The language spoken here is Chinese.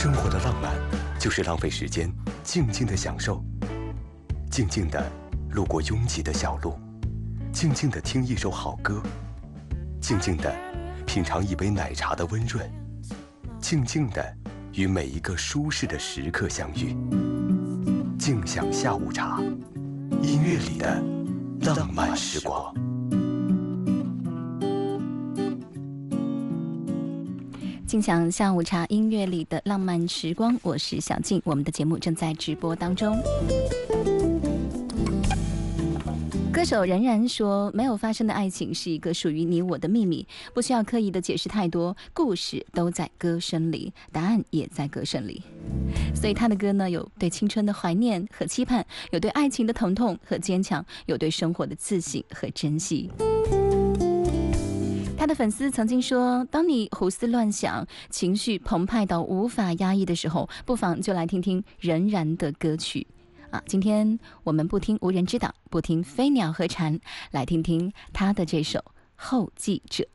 生活的浪漫，就是浪费时间，静静的享受，静静的路过拥挤的小路，静静的听一首好歌，静静的品尝一杯奶茶的温润，静静的与每一个舒适的时刻相遇。静享下午茶，音乐里的浪漫时光。 静享下午茶，音乐里的浪漫时光，我是小静，我们的节目正在直播当中。歌手仍然说，没有发生的爱情是一个属于你我的秘密，不需要刻意的解释太多，故事都在歌声里，答案也在歌声里。所以他的歌呢，有对青春的怀念和期盼，有对爱情的疼痛和坚强，有对生活的自信和珍惜。他的粉丝曾经说，当你胡思乱想，情绪澎湃到无法压抑的时候，不妨就来听听任然的歌曲今天我们不听无人之岛，不听飞鸟和蝉，来听听他的这首后继者。